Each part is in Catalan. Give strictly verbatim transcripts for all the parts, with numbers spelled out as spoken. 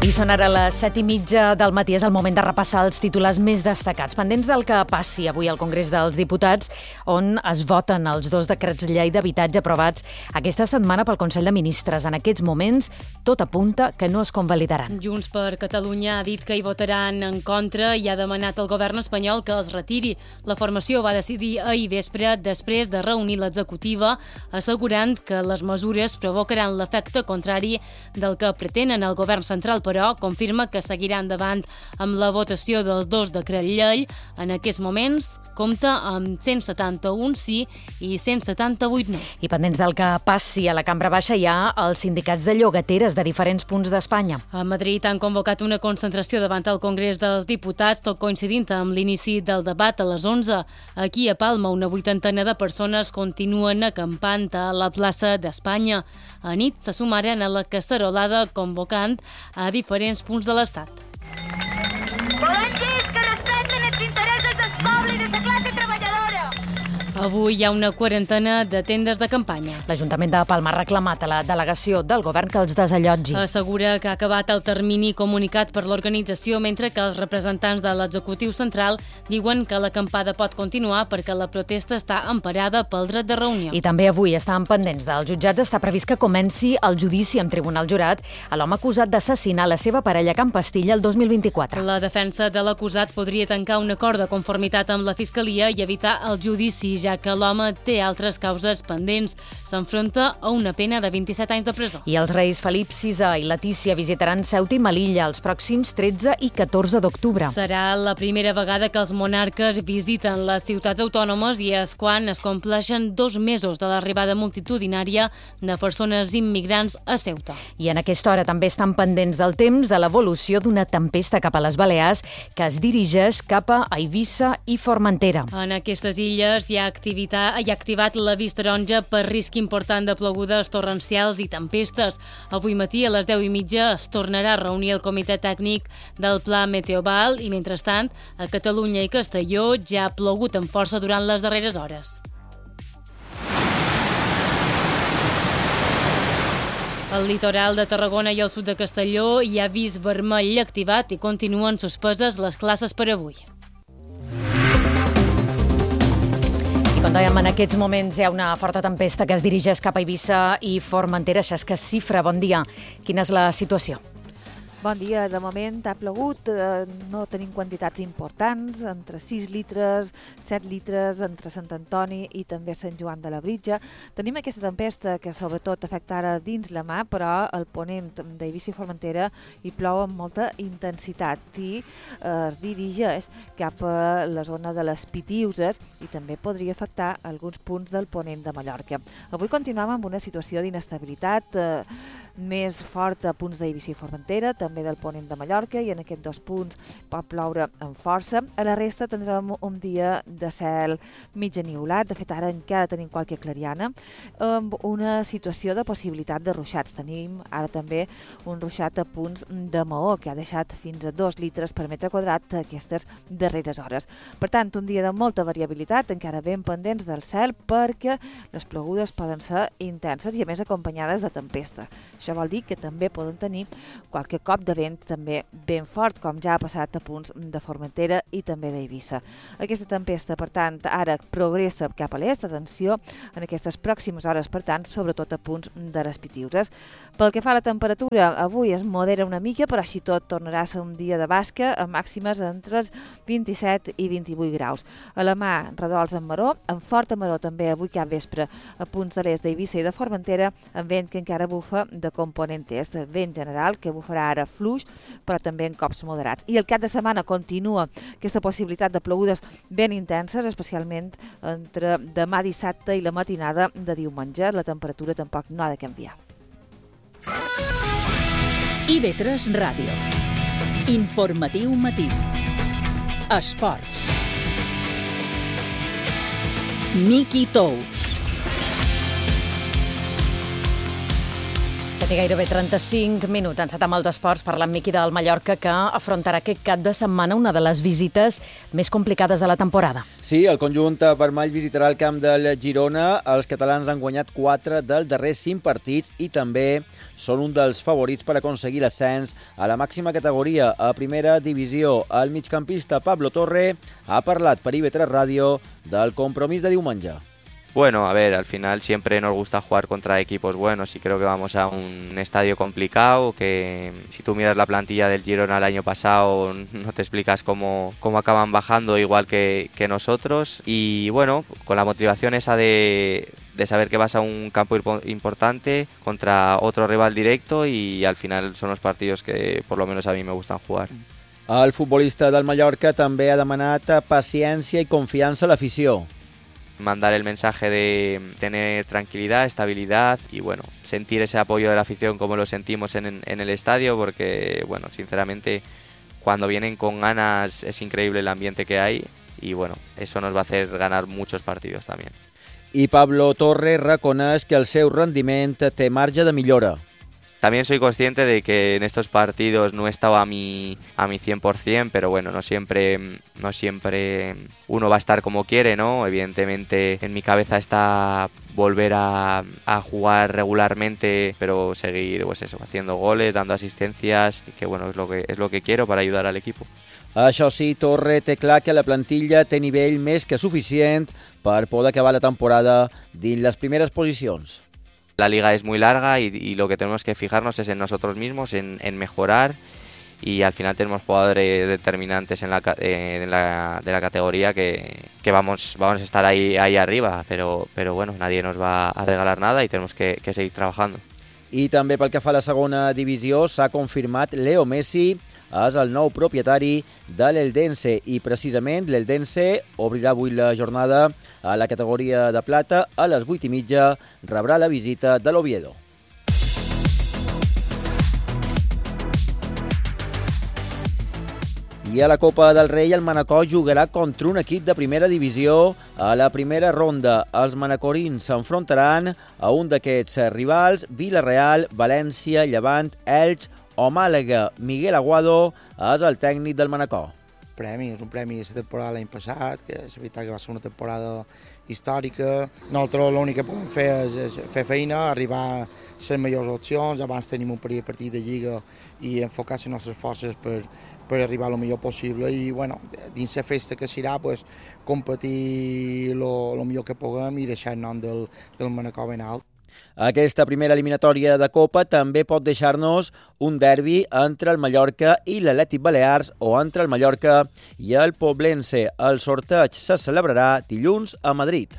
I són ara les set i mitja del matí, és el moment de repassar els titulars més destacats, pendents del que passi avui al Congrés dels Diputats, on es voten els dos decrets llei d'habitatge aprovats aquesta setmana pel Consell de Ministres. En aquests moments, tot apunta que no es convalidaran. Junts per Catalunya ha dit que hi votaran en contra i ha demanat al govern espanyol que els retiri. La formació va decidir ahir vespre després de reunir l'executiva, assegurant que les mesures provocaran l'efecte contrari del que pretenen el govern central, però confirma que seguirà endavant amb la votació dels dos decrets llei. En aquests moments compta amb cent setanta-un sí i cent setanta-vuit no. I pendents del que passi a la Cambra Baixa hi ha els sindicats de llogateres de diferents punts d'Espanya. A Madrid han convocat una concentració davant el Congrés dels Diputats, tot coincidint amb l'inici del debat a les onze. Aquí a Palma, una vuitantena de persones continuen acampant a la plaça d'Espanya. A nit se sumaren a la cacerolada convocant a diferents punts de l'Estat. Volem dir que respecten els interessos del poble i de la classe treballadora. Avui hi ha una quarantena de tendes de campanya. L'Ajuntament de Palma ha reclamat a la delegació del govern que els desallotgi. Assegura que ha acabat el termini comunicat per l'organització, mentre que els representants de l'executiu central diuen que l'acampada pot continuar perquè la protesta està emparada pel dret de reunió. I també avui estan pendents dels jutjats. Està previst que comenci el judici amb tribunal jurat a l'home acusat d'assassinar la seva parella a Can Pastilla el dos mil vint-i-quatre. La defensa de l'acusat podria tancar un acord de conformitat amb la Fiscalia i evitar el judici, ja que l'home té altres causes pendents. S'enfronta a una pena de vint-i-set anys de presó. I els reis Felip sisè i Letícia visitaran Ceuta i Melilla els pròxims tretze i catorze d'octubre. Serà la primera vegada que els monarques visiten les ciutats autònomes i és quan es compleixen dos mesos de l'arribada multitudinària de persones immigrants a Ceuta. I en aquesta hora també estan pendents del temps de l'evolució d'una tempesta cap a les Balears que es dirigeix cap a Eivissa i Formentera. En aquestes illes hi ha activitat, hi ha activat l'avís taronja per risc important de plogudes torrencials i tempestes. Avui matí a les deu i mitja es tornarà a reunir el comitè tècnic del Pla Meteoval i, mentrestant, a Catalunya i Castelló ja ha plogut amb força durant les darreres hores. Al litoral de Tarragona i al sud de Castelló hi ha avís vermell activat i continuen suspeses les classes per avui. Com dèiem, en aquests moments hi ha una forta tempesta que es dirigeix cap a Eivissa i Formentera. Xesca Cifra, bon dia. Quina és la situació? Bon dia. De moment ha plogut, eh, no tenim quantitats importants, entre sis litres, set litres, entre Sant Antoni i també Sant Joan de la Britja. Tenim aquesta tempesta que sobretot afecta ara dins la mar, però el ponent d'Eivissa i Formentera hi plou amb molta intensitat i eh, es dirigeix cap a la zona de les Pitiüses i també podria afectar alguns punts del ponent de Mallorca. Avui continuem amb una situació d'inestabilitat eh, més forta a punts d'Eivissa i Formentera, també del ponent de Mallorca, i en aquests dos punts pot ploure amb força. A la resta tindrem un dia de cel mig eniulat, de fet ara encara tenim qualque clariana, amb una situació de possibilitat de ruixats. Tenim ara també un ruixat a punts de Maó, que ha deixat fins a dos litres per metre quadrat aquestes darreres hores. Per tant, un dia de molta variabilitat, encara ben pendents del cel, perquè les plogudes poden ser intenses i a més acompanyades de tempesta. Això vol dir que també poden tenir qualque cop de vent també ben fort, com ja ha passat a punts de Formentera i també d'Eivissa. Aquesta tempesta, per tant, ara progressa cap a l'est. Atenció en aquestes pròximes hores, per tant, sobretot a punts de les Pitiüses. Pel que fa a la temperatura, avui es modera una mica, però així tot tornarà a ser un dia de basca, amb màximes entre vint-i-set i vint-i-vuit graus. A la mà, redols amb maró, amb forta maró també avui cap vespre a punts de l'est d'Eivissa i de Formentera, amb vent que encara bufa de component est, vent general que bufarà ara fluix, però també en cops moderats. I el cap de setmana continua aquesta possibilitat de plogudes ben intenses, especialment entre demà dissabte i la matinada de diumenge. La temperatura tampoc no ha de canviar. I ve tres Ràdio. Informatiu matí. Esports. Miqui Tous. set i gairebé trenta-cinc minuts. Encetem els esports parlant Miqui del Mallorca, que afrontarà aquest cap de setmana una de les visites més complicades de la temporada. Sí, el conjunt vermell visitarà el camp del Girona. Els catalans han guanyat quatre dels darrers cinc partits i també són un dels favorits per aconseguir l'ascens a la màxima categoria a primera divisió. El migcampista Pablo Torre ha parlat per I V tres Ràdio del compromís de diumenge. Bueno, a ver, al final siempre nos gusta jugar contra equipos buenos y creo que vamos a un estadio complicado, que si tú miras la plantilla del Girona el año pasado no te explicas cómo, cómo acaban bajando igual que, que nosotros, y bueno, con la motivación esa de, de saber que vas a un campo importante contra otro rival directo, y al final son los partidos que por lo menos a mí me gustan jugar. El futbolista del Mallorca també ha demanat paciència i confiança a l'afició. Mandar el mensaje de tener tranquilidad, estabilidad y bueno, sentir ese apoyo de la afición como lo sentimos en, en el estadio, porque bueno, sinceramente cuando vienen con ganas es increíble el ambiente que hay, y bueno, eso nos va a hacer ganar muchos partidos también. I Pablo Torre reconeix que el seu rendiment té marge de millora. También soy consciente de que en estos partidos no he estado a mi, a mi cien por cien, pero bueno, no siempre, no siempre uno va a estar como quiere, ¿no? Evidentemente en mi cabeza está volver a, a jugar regularmente, pero seguir pues eso, haciendo goles, dando asistencias, y que bueno, es lo que, es lo que quiero para ayudar al equipo. Això sí, Torre té clar que la plantilla té nivell més que suficient per poder acabar la temporada dins les primeres posicions. La liga es muy larga y, y lo que tenemos que fijarnos es en nosotros mismos, en, en mejorar, y al final tenemos jugadores determinantes en la, eh, en la, de la categoría que, que vamos, vamos a estar ahí, ahí arriba, pero, pero bueno, nadie nos va a regalar nada y tenemos que, que seguir trabajando. I també pel que fa a la segona divisió s'ha confirmat Leo Messi és el nou propietari de l'Eldense, i precisament l'Eldense obrirà avui la jornada a la categoria de plata. A les vuit i mitja rebrà la visita de l'Oviedo. I a la Copa del Rei el Manacor jugarà contra un equip de primera divisió a la primera ronda. Els manacorins s'enfrontaran a un d'aquests rivals: Villarreal, València, Llevant, Elx o Màlaga. Miguel Aguado és el tècnic del Manacor. Premi, és un premi de la temporada l'any passat, que és veritat que va ser una temporada històrica. Nosaltres l'únic que podem fer és, és fer feina, arribar a les millors opcions. Abans tenim un partit, partit de Lliga i enfocar les nostres forces per, per arribar el millor possible, i bueno, dins la festa que serà, pues, competir el millor que puguem i deixar el nom del, del Manacor ben alt. Aquesta primera eliminatòria de Copa també pot deixar-nos un derbi entre el Mallorca i l'Atlètic Balears, o entre el Mallorca i el Poblense. El sorteig se celebrarà dilluns a Madrid.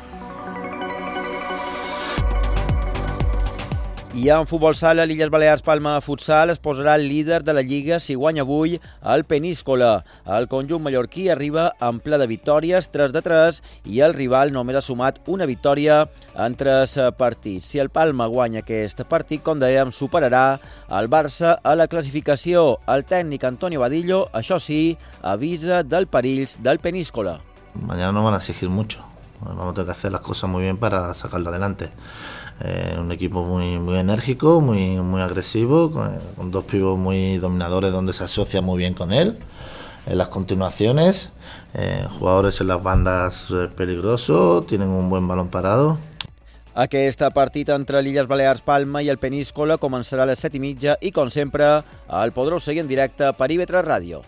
I en futbol sala, l'Illes Balears Palma Futsal es posarà el líder de la Lliga si guanya avui el Peníscola. El conjunt mallorquí arriba en ple de victòries, tres de tres, i el rival només ha sumat una victòria en tres partits. Si el Palma guanya aquest partit, com dèiem, superarà el Barça a la classificació. El tècnic Antonio Vadillo, això sí, avisa del perills del Peníscola. Mañana nos van a exigir mucho. Vamos a tener que hacer las cosas muy bien para sacarlo adelante. Eh, un equipo muy, muy enérgico, muy, muy agresivo, con, con dos pibos muy dominadores donde se asocia muy bien con él. En las continuaciones, eh, jugadores en las bandas eh, peligrosos, tienen un buen balón parado. Aquest partit entre l'Illes Balears Palma i el Peníscola començarà a les set i mitja i, com sempre, el podreu seguir en directe per I V tres Ràdio.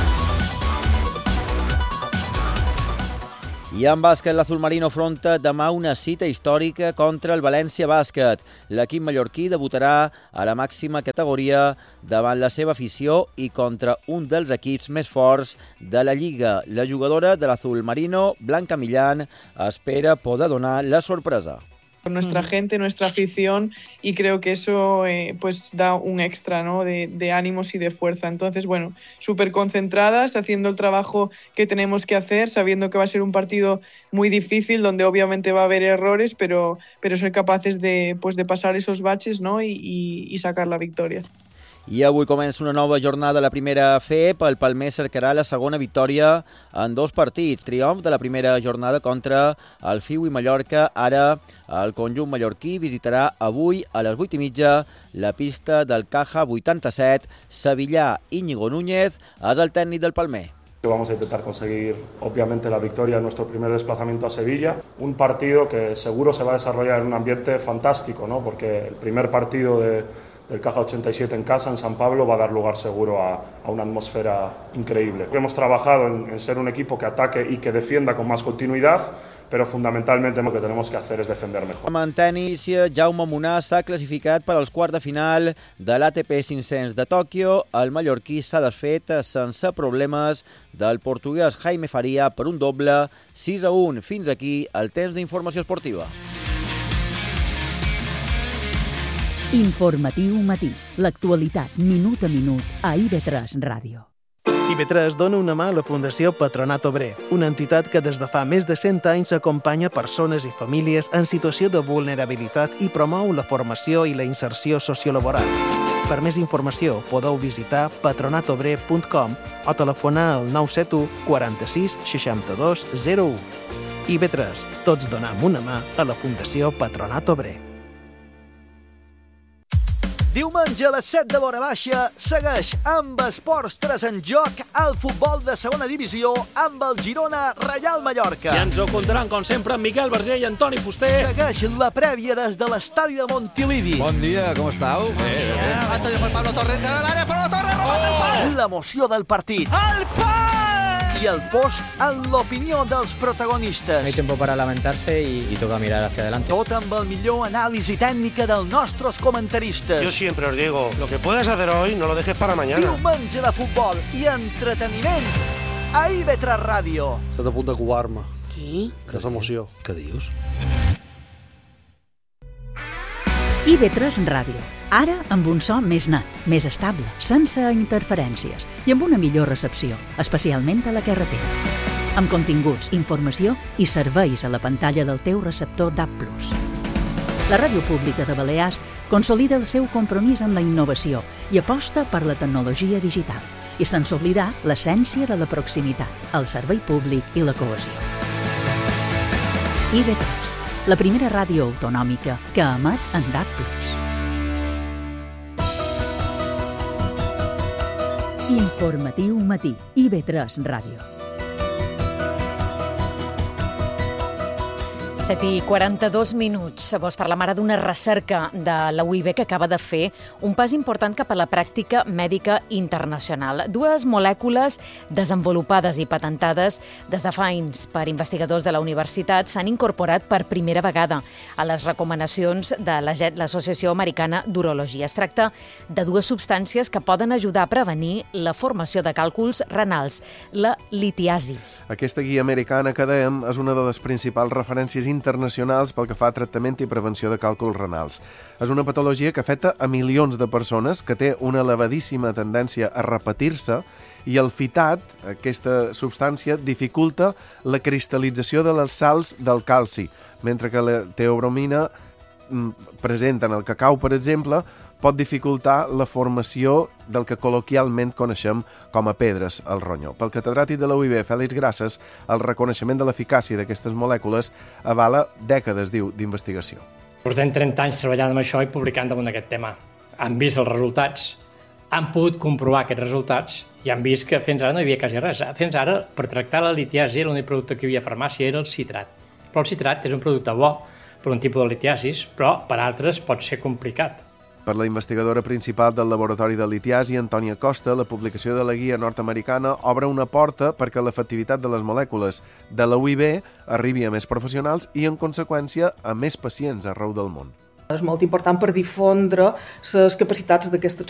I en bàsquet, l'Azul Marino afronta demà una cita històrica contra el València Bàsquet. L'equip mallorquí debutarà a la màxima categoria davant la seva afició i contra un dels equips més forts de la Lliga. La jugadora de l'Azul Marino, Blanca Millán, espera poder donar la sorpresa. Nuestra gente, nuestra afición, y creo que eso eh, pues da un extra, ¿no? de, de ánimos y de fuerza. Entonces, bueno, súper concentradas, haciendo el trabajo que tenemos que hacer, sabiendo que va a ser un partido muy difícil, donde obviamente va a haber errores, pero, pero ser capaces de, pues, de pasar esos baches, ¿no? y, y, y sacar la victoria. I avui comença una nova jornada a la primera F E P. El Palmer cercarà la segona victòria en dos partits. Triomf de la primera jornada contra el Fiu i Mallorca. Ara el conjunt mallorquí visitarà avui a les vuit i mitja la pista del Caja vuitanta-set. Sevillà Íñigo Núñez és el tècnic del Palmer. Vamos a intentar conseguir, obviamente, la victoria en nuestro primer desplazamiento a Sevilla. Un partido que seguro se va a desarrollar en un ambiente fantástico, ¿no? Porque el primer partido de, del Caja ochenta y siete en casa, en San Pablo, va a dar lugar seguro a, a una atmósfera increíble. Hemos trabajado en, en ser un equipo que ataque y que defienda con más continuidad, però fundamentalment lo que tenemos que hacer es defender mejor. En tenis, Jaume Munar s'ha classificat per als quarts de final de l'A T P cinc-cents de Tòquio. El mallorquí s'ha desfet sense problemes del portuguès Jaime Faria per un doble sis a un. Fins aquí el temps d'informació esportiva. Informatiu matí. L'actualitat minut a minut a I V tres Ràdio. I V tres dona una mà a la Fundació Patronat Obrer, una entitat que des de fa més de cent anys acompanya persones i famílies en situació de vulnerabilitat i promou la formació i la inserció sociolaboral. Per més informació podeu visitar patronatobrer punt com o telefonar al nou set u quaranta-sis seixanta-dos zero u. I V tres, tots donem una mà a la Fundació Patronat Obrer. Diumenge a les set de l'hora baixa segueix amb Esports tres en joc al futbol de segona divisió amb el Girona Reial Mallorca. I ens ho contaran, com sempre, amb Miquel Verger i Antoni Fuster. Segueix la prèvia des de l'estadi de Montilivi. Bon dia, com estàu? Bon dia. Bé, bé. Antonio per Pablo Torres de l'àrea, però Torres robat el pal. L'emoció del partit. El pal! I el post en l'opinió dels protagonistes. No hay tiempo para lamentarse y, y toca mirar hacia adelante. Tot amb el millor anàlisi tècnica dels nostres comentaristes. Yo siempre os digo, lo que puedes hacer hoy no lo dejes para mañana. Diumenge de futbol i entreteniment a I V tres Ràdio. Estat a punt de covar-me. Qui? Que és emoció. Què dius? I V tres Ràdio. Ara amb un so més net, més estable, sense interferències i amb una millor recepció, especialment a la carretera. Amb continguts, informació i serveis a la pantalla del teu receptor D A B plus. La Ràdio Pública de Balears consolida el seu compromís amb la innovació i aposta per la tecnologia digital i sense oblidar l'essència de la proximitat, el servei públic i la cohesió. I V tres, la primera ràdio autonòmica que emet en D A B plus. Informatiu matí, I V tres Ràdio. set i quaranta-dos minuts. Vos parlam ara d'una recerca de la U I B que acaba de fer un pas important cap a la pràctica mèdica internacional. Dues molècules desenvolupades i patentades des de fa anys per investigadors de la universitat s'han incorporat per primera vegada a les recomanacions de l'Associació Americana d'Urologia. Es tracta de dues substàncies que poden ajudar a prevenir la formació de càlculs renals, la litiasi. Aquesta guia americana que dèiem és una de les principals referències internacionals pel que fa a tractament i prevenció de càlculs renals. És una patologia que afecta a milions de persones, que té una elevadíssima tendència a repetir-se, i el fitat, aquesta substància, dificulta la cristal·lització de les sals del calci, mentre que la teobromina, present en el cacau, per exemple, pot dificultar la formació del que col·loquialment coneixem com a pedres al ronyó. Pel catedràtic de la U I B, Fèlix Grases, el reconeixement de l'eficàcia d'aquestes molècules avala dècades, diu, d'investigació. Portem trenta anys treballant amb això i publicant damunt d'aquest tema. Han vist els resultats, han pogut comprovar aquests resultats i han vist que fins ara no hi havia quasi res. Fins ara, per tractar la litiasi, l'únic producte que hi havia a farmàcia era el citrat. Però el citrat és un producte bo per un tipus de litiasis, però per altres pot ser complicat. Per la investigadora principal del laboratori de litiasi, Antònia Costa, la publicació de la guia nord-americana obre una porta perquè l'efectivitat de les molècules de la U I B arribi a més professionals i, en conseqüència, a més pacients arreu del món. És molt important per difondre les capacitats d'aquestes